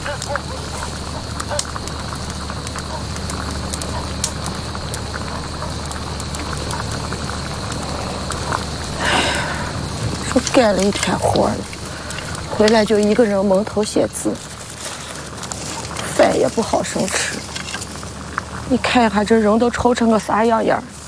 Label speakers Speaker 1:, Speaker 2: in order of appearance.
Speaker 1: 说干了一天活了，回来就一个人蒙头写字，饭也不好生吃。你看一下这人都愁成个啥样样。